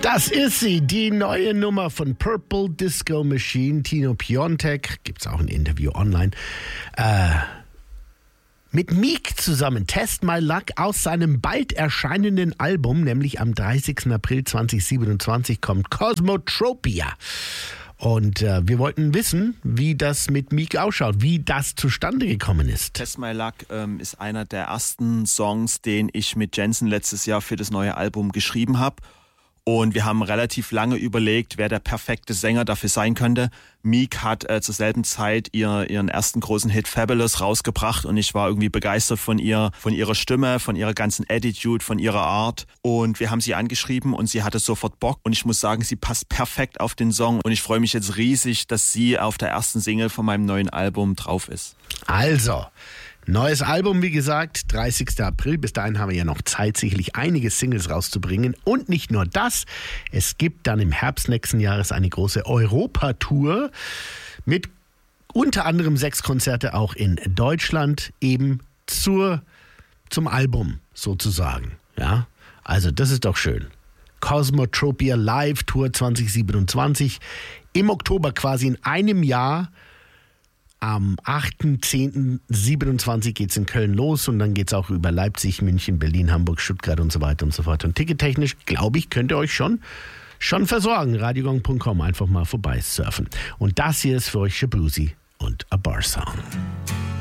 Das ist sie, die neue Nummer von Purple Disco Machine. Tino Piontek, gibt's auch ein Interview online, mit Meek zusammen, Test My Luck, aus seinem bald erscheinenden Album, nämlich am 30. April 2027 kommt Cosmotropia. Und wir wollten wissen, wie das mit Meek ausschaut, wie das zustande gekommen ist. Test My Luck ist einer der ersten Songs, den ich mit Jensen letztes Jahr für das neue Album geschrieben habe. Und wir haben relativ lange überlegt, wer der perfekte Sänger dafür sein könnte. Meek hat zur selben Zeit ihren ersten großen Hit Fabulous rausgebracht und ich war irgendwie begeistert von ihrer Stimme, von ihrer ganzen Attitude, von ihrer Art. Und wir haben sie angeschrieben und sie hatte sofort Bock. Und ich muss sagen, sie passt perfekt auf den Song. Und ich freue mich jetzt riesig, dass sie auf der ersten Single von meinem neuen Album drauf ist. Also, neues Album, wie gesagt, 30. April. Bis dahin haben wir ja noch Zeit, sicherlich einige Singles rauszubringen. Und nicht nur das, es gibt dann im Herbst nächsten Jahres eine große Europatour mit unter anderem 6 Konzerte auch in Deutschland, eben zum Album sozusagen. Ja, also das ist doch schön. Cosmotropia Live Tour 2027. Im Oktober, quasi in einem Jahr. Am 8.10.27 geht es in Köln los und dann geht es auch über Leipzig, München, Berlin, Hamburg, Stuttgart und so weiter und so fort. Und tickettechnisch, glaube ich, könnt ihr euch schon versorgen. radiogong.com, einfach mal vorbei surfen. Und das hier ist für euch Shabuzi und A Bar Sound.